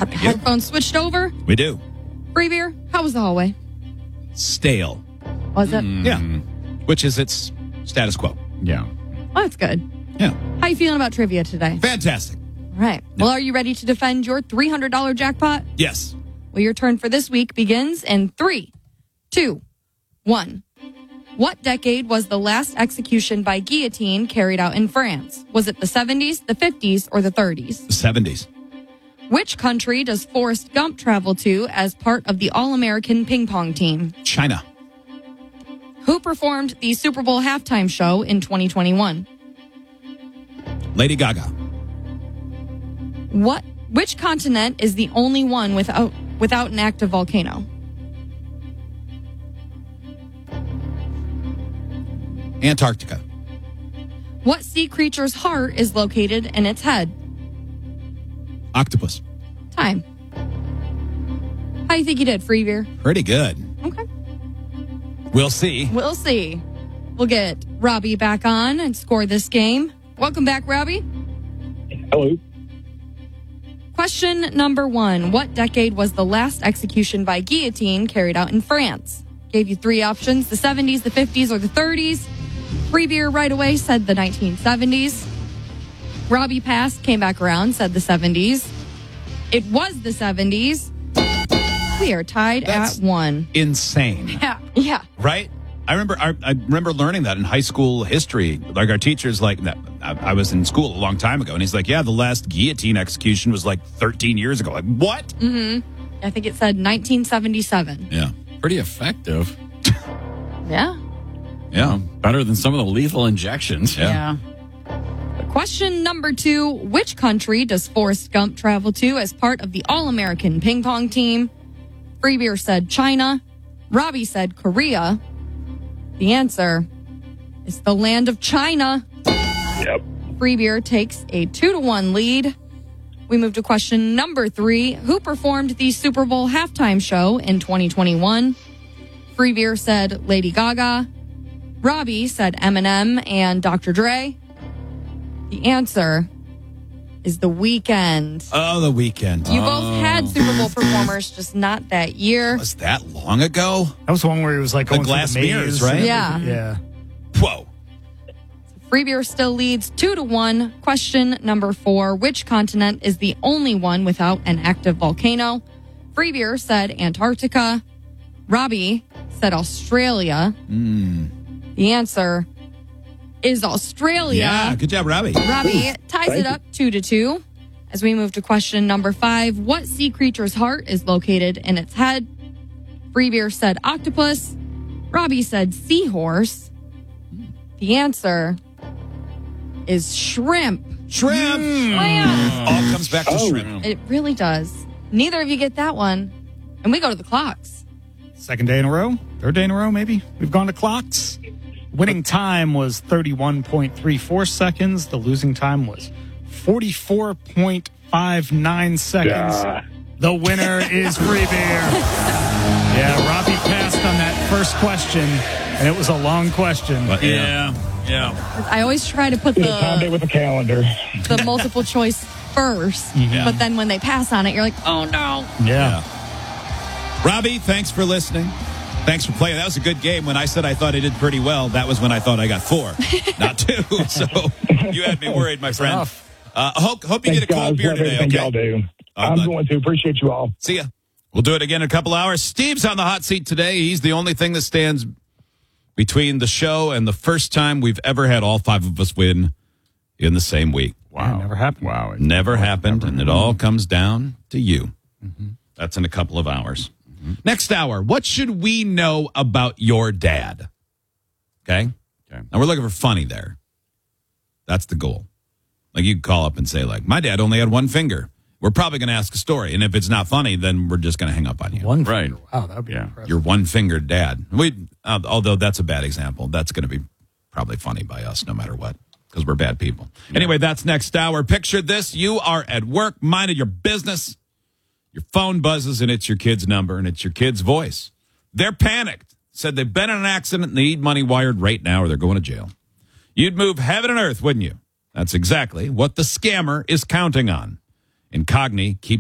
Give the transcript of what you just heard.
Got the headphones switched over. We do. Free beer. How was the hallway? Stale. Was it? Yeah. Which is its status quo. Yeah. Oh, that's good. Yeah. How you feeling about trivia today? Fantastic. All right. Well, are you ready to defend your $300 jackpot? Yes. Well, your turn for this week begins in 3, 2, 1. What decade was the last execution by guillotine carried out in France? Was it the 70s, the 50s, or the 30s? The 70s. Which country does Forrest Gump travel to as part of the All-American ping pong team? China. Who performed the Super Bowl halftime show in 2021? Lady Gaga. Which continent is the only one without an active volcano? Antarctica. What sea creature's heart is located in its head? Octopus. Time. How do you think you did, Free Beer? Pretty good. Okay. We'll see. We'll see. We'll get Robbie back on and score this game. Welcome back, Robbie. Hello. Question number 1. What decade was the last execution by guillotine carried out in France? Gave you 3 options, the 70s, the 50s, or the 30s. Free Beer right away said the 1970s. Robbie passed, came back around, said the 70s. It was the 70s. We are tied That's at 1. Insane. Yeah. Right? I remember learning that in high school history. Like our teachers, like that. I was in school a long time ago, and he's like, "Yeah, the last guillotine execution was like 13 years ago." Like, what? Mm-hmm. I think it said 1977. Yeah, Pretty effective. Yeah. yeah. Better than some of the lethal injections. Yeah. Question number 2. Which country does Forrest Gump travel to as part of the All-American ping pong team? Free Beer said China. Robbie said Korea. The answer is the land of China. Yep. Free Beer takes a 2-1 lead. We move to question number 3. Who performed the Super Bowl halftime show in 2021? Free Beer said Lady Gaga. Robbie said Eminem and Dr. Dre. The answer is The Weeknd. Oh, The Weeknd. You both had Super Bowl performers, just not that year. Was that long ago? That was the one where he was like The going glass through the maze, mirrors, right? Yeah. Yeah. Whoa. Free Beer still leads 2-1. Question number 4. Which continent is the only one without an active volcano? Free Beer said Antarctica. Robbie said Australia. The answer is Australia. Yeah, good job, Robbie. Robbie ties it up 2-2. As we move to question number 5, what sea creature's heart is located in its head? Free Beer said octopus. Robbie said seahorse. The answer is shrimp. Shrimp. Bam. All comes back to shrimp. It really does. Neither of you get that one. And we go to the clocks. Second day in a row? Third day in a row, maybe? We've gone to clocks. Winning time was 31.34 seconds. The losing time was 44.59 seconds. The winner is Free Beer. Yeah, Robbie passed on that first question, and it was a long question. But yeah. I always try to put Timed it the with a calendar. multiple choice first. Yeah. But then when they pass on it, you're like, oh no. Yeah. Robbie, thanks for listening. Thanks for playing. That was a good game. When I said I thought I did pretty well, that was when I thought I got 4, not 2. So you had me worried, my friend. Hope you Thanks, get a cold guys. beer Love today, everything okay? y'all do. All I'm right, going to. Appreciate you all. See ya. We'll do it again in a couple hours. Steve's on the hot seat today. He's the only thing that stands between the show and the first time we've ever had all 5 of us win in the same week. Wow. Never happened. Wow. It never happened, and it all comes down to you. That's in a couple of hours. Next hour, what should we know about your dad? Okay? Now, we're looking for funny there. That's the goal. Like, you can call up and say, like, my dad only had 1 finger. We're probably going to ask a story, and if it's not funny, then we're just going to hang up on you. One Right. finger. Wow, that would be impressive. Your 1-fingered dad. Although that's a bad example. That's going to be probably funny by us no matter what, because we're bad people. Anyway, that's next hour. Picture this. You are at work, minding your business. Your phone buzzes, and it's your kid's number, and it's your kid's voice. They're panicked. Said they've been in an accident, and they need money wired right now, or they're going to jail. You'd move heaven and earth, wouldn't you? That's exactly what the scammer is counting on. Incogni keeps